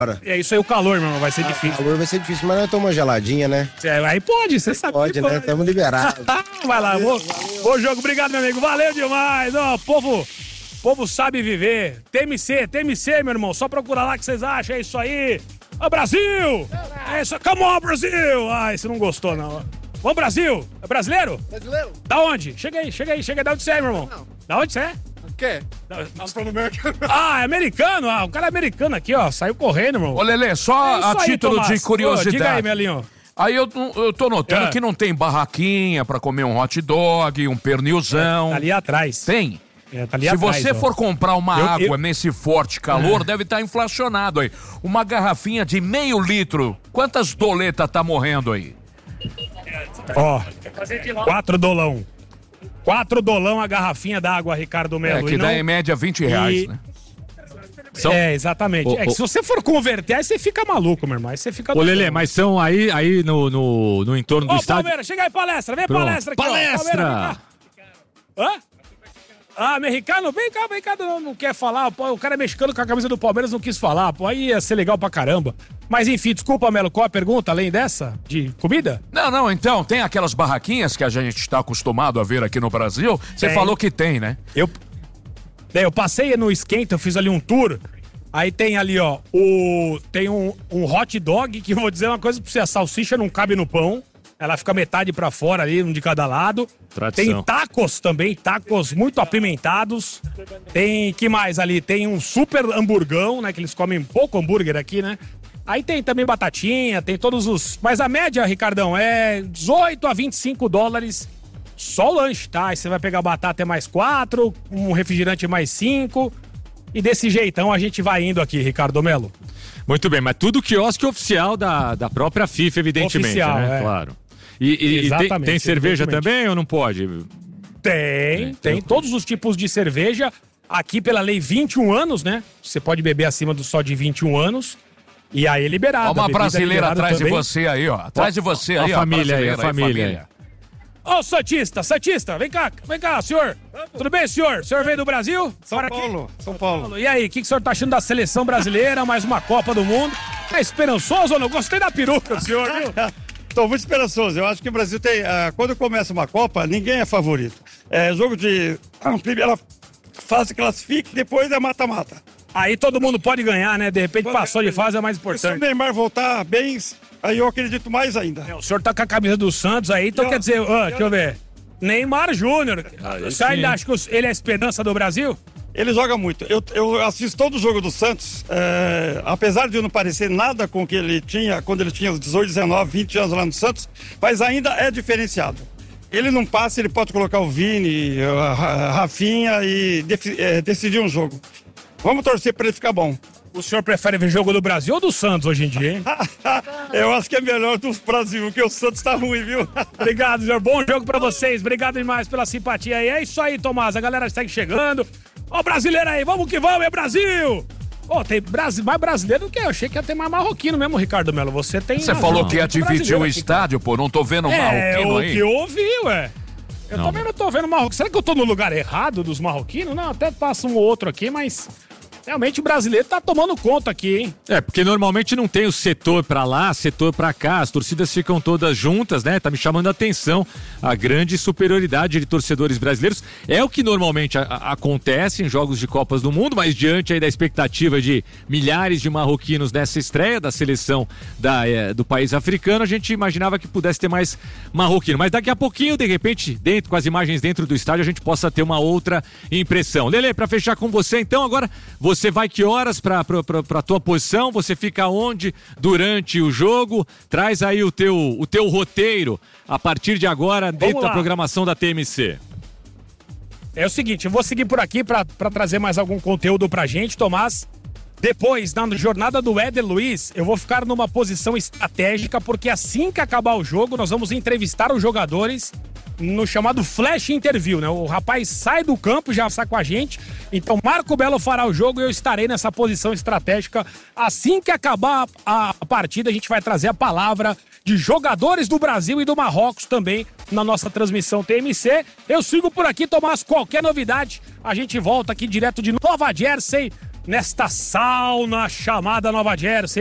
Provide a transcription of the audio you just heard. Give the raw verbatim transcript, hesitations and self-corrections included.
É isso aí, o calor, meu irmão, vai ser ah, difícil. O calor vai ser difícil, mas nós tomamos geladinha, né? É, aí pode, você sabe pode, que né? pode. Estamos liberados. Vai lá, bom, bom jogo, obrigado, meu amigo, valeu demais. Ó, povo, povo sabe viver. T M C, T M C, meu irmão, só procura lá que vocês acham, é isso aí. Ó, Brasil! É isso, come on, Brasil! Ai, você não gostou, não. Vamos, Brasil! É brasileiro? Brasileiro. Da onde? Chega aí, chega aí, chega aí. Da onde você é, meu irmão? Não. Da onde você é? O quê? Nós falamos americano. Ah, é americano? Ah, o cara é americano aqui, ó. Saiu correndo, irmão. Ô, Lelê, só é a aí, título Tomás. de curiosidade. Ô, diga aí, Melinho. Aí eu, eu tô notando É. que não tem barraquinha pra comer um hot dog, um pernilzão. É, tá ali atrás. Tem? É, tá ali Se atrás, você ó. for comprar uma Eu- água eu- nesse forte calor, É. deve estar inflacionado aí. Uma garrafinha de meio litro, quantas doletas tá morrendo aí? Ó, quatro dolão. Quatro dolão a garrafinha d'água, Ricardo Melo. É, que E dá não- em média vinte reais, e- né? São- É, exatamente. Ô, é que ô- se você for converter, aí você fica maluco, meu irmão. Aí você fica Ô, Lelê, doidão. mas são aí, aí no, no, no entorno do Ô, estádio... Palmeiras, chega aí, palestra. Vem Pronto. palestra aqui, Palestra! ó. Palmeiras, vem cá. Hã? Ah, mexicano? Vem cá, vem cá. Não, não quer falar. Pô, o cara é mexicano com a camisa do Palmeiras, não quis falar. Pô, aí ia ser legal pra caramba. Mas enfim, desculpa, Melo, qual a pergunta, além dessa? De comida? Não, não, então, tem aquelas barraquinhas que a gente está acostumado a ver aqui no Brasil. Você Tem. falou que tem, né? Eu, é, eu passei no Esquenta, eu fiz ali um tour. Aí tem ali, ó, o, tem um, um hot dog, que eu vou dizer uma coisa pra você, a salsicha não cabe no pão. Ela fica metade pra fora ali, um de cada lado. Tradição. Tem tacos também, tacos muito apimentados. Tem, que mais ali? Tem um super hamburgão, né, que eles comem pouco hambúrguer aqui, né? Aí tem também batatinha, tem todos os... Mas a média, Ricardão, é dezoito a vinte e cinco dólares só o lanche, tá? Aí você vai pegar batata é mais quatro, um refrigerante mais cinco. E desse jeitão a gente vai indo aqui, Ricardo Melo. Muito bem, mas tudo quiosque oficial da, da própria FIFA, evidentemente, Oficial, né? é. Claro. E, e- e tem, Exatamente, tem cerveja evidentemente. também ou não pode? Tem, tem todos os tipos de cerveja. Aqui pela lei vinte e um anos, né? Você pode beber acima do só de vinte e um anos. E aí é liberado. Ó, uma A bebida é brasileira liberada atrás de também. você aí, ó. Atrás de você Ó, aí, a ó. família aí, a brasileira família Ô, Santista, Santista, vem cá, vem cá, senhor. Tudo bem, senhor? O senhor veio do Brasil? São Bora aqui. Paulo, São Paulo. E aí, o que, que o senhor tá achando da seleção brasileira? Mais uma Copa do Mundo. É esperançoso ou não? Gostei da peruca, senhor, viu? Estou muito esperançoso. Eu acho que o Brasil tem. ah, quando começa uma Copa, ninguém é favorito. É jogo de. ah, primeira fase classifica, depois é mata-mata. Aí todo mundo pode ganhar, né? De repente passou de fase, é mais Se o importante. Neymar voltar bem, aí eu acredito mais ainda. O senhor tá com a camisa do Santos aí, então quer dizer, ó, deixa eu ver. Neymar Júnior. Você ainda acha que os- ele é a esperança do Brasil? Ele joga muito. Eu, eu assisto todo o jogo do Santos. é, apesar de eu não parecer nada com o que ele tinha quando ele tinha os dezoito, dezenove, vinte anos lá no Santos, mas ainda é diferenciado. Ele não passa, ele pode colocar o Vini, a Ra- Rafinha e defi- é, decidir um jogo. Vamos torcer para ele ficar bom. O senhor prefere ver jogo do Brasil ou do Santos hoje em dia, hein? Eu acho que é melhor do Brasil, porque o Santos tá ruim, viu? Obrigado, senhor. Bom jogo pra vocês. Obrigado demais pela simpatia aí. É isso aí, Tomás. A galera segue chegando. Ó, brasileiro aí, vamos que vamos, é Brasil! Ó, tem brasi... mais brasileiro do que eu. Achei que ia ter mais marroquino mesmo, Ricardo Melo. Você tem. Você razão. falou que ia Tem dividir brasileiro o aqui. estádio, pô. Não tô vendo um É, marroquino o aí. que eu ouvi, ué. Eu Não. também não tô vendo marroquino. Será que eu tô no lugar errado dos marroquinos? Não, até passa um ou outro aqui, mas realmente o brasileiro tá tomando conta aqui, hein? É, porque normalmente não tem o setor pra lá, setor pra cá, as torcidas ficam todas juntas, né? Tá me chamando a atenção a grande superioridade de torcedores brasileiros. É o que normalmente a- a- acontece em jogos de Copas do Mundo, mas diante aí da expectativa de milhares de marroquinos nessa estreia da seleção da, eh, do país africano, a gente imaginava que pudesse ter mais marroquino. Mas daqui a pouquinho, de repente, dentro, com as imagens dentro do estádio, a gente possa ter uma outra impressão. Lelê, pra fechar com você, então, agora você vai que horas pra, pra, pra, pra tua posição? Você fica onde durante o jogo? Traz aí o teu, o teu roteiro a partir de agora dentro da lá. programação da T M C. É o seguinte, eu vou seguir por aqui pra pra trazer mais algum conteúdo pra gente, Tomás. Depois, na jornada do Éder Luiz, eu vou ficar numa posição estratégica, porque assim que acabar o jogo, nós vamos entrevistar os jogadores no chamado Flash Interview, né? O rapaz sai do campo, já está com a gente. Então, Marco Belo fará o jogo e eu estarei nessa posição estratégica. Assim que acabar a partida, a gente vai trazer a palavra de jogadores do Brasil e do Marrocos também na nossa transmissão T M C. Eu sigo por aqui, Tomás, qualquer novidade, a gente volta aqui direto de Nova Jersey nesta sauna chamada Nova Jersey.